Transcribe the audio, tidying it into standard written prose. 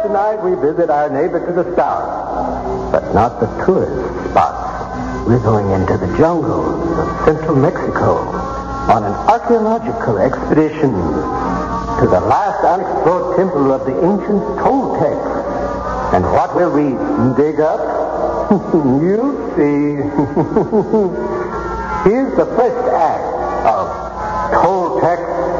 tonight we visit our neighbor to the south, but not the tourist spots. We're going into the jungles of central Mexico on an archaeological expedition to the last unexplored temple of the ancient Toltecs. And what will we dig up? You'll see. Here's the first act of Toltec